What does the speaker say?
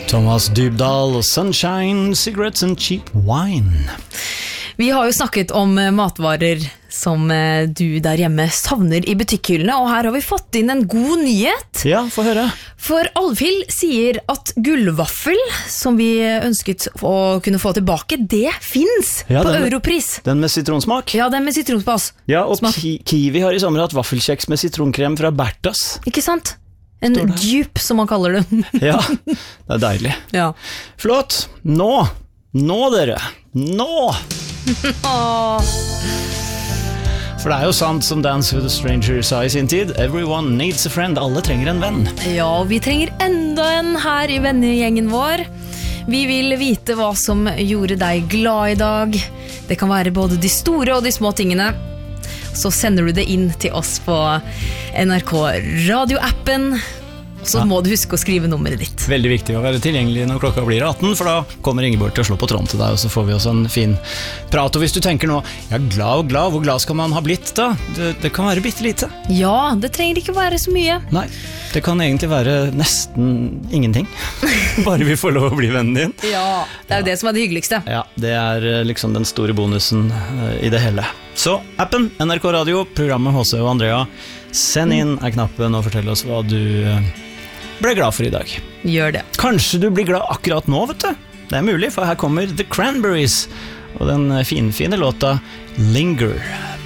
Thomas Dybdahl, Sunshine, Cigarettes and Cheap Wine. Vi har jo snakket om matvarer som du der hjemme savner i butikkhyllene, og her har vi fått inn en god nyhet. Ja, få høre. For Alfhild sier at gullvaffel, som vi ønsket å kunne få tilbake, det finnes på Europris. Den med sitronsmak? Ja, den med sitronspas. Ja, og Kiwi har i sommer hatt vaffelkjeks med sitronkrem fra Bertas. Ikke sant? En dupe, som man kaller det. Ja, det er deilig. Ja. Flott. Nå dere. Nå! For det er jo sant som Dance with a Stranger sa i sin tid. Everyone needs a friend. Alle trenger en venn. Ja, og vi trenger enda en her i vennegjengen vår. Vi vil vite hva som gjorde deg glad i dag. Det kan være både de store og de små tingene. Så sender du det inn til oss på NRK radioappen. Så må du huske å skrive nummeret ditt. Veldig viktig å være tilgjengelig når klokka blir 18, for da kommer Ingeborg til å slå på tråden til deg, og så får vi også en fin prat. Og hvis du tenker nå, ja, glad, hvor glad skal man ha blitt da? Det kan være bittelite. Ja, det trenger ikke være så mye. Nei, det kan egentlig være nesten ingenting. Bare vi får lov å bli vennen din. Ja, det er jo det som er det hyggeligste. Ja, det er liksom den store bonusen i det hele. Så appen, NRK Radio, programmet HC og Andrea, send inn knappen og fortell oss hva du ble glad for i dag. Gjør det. Kanskje du blir glad akkurat nå, vet du. Det er mulig, for her kommer The Cranberries og den finfine låta Linger.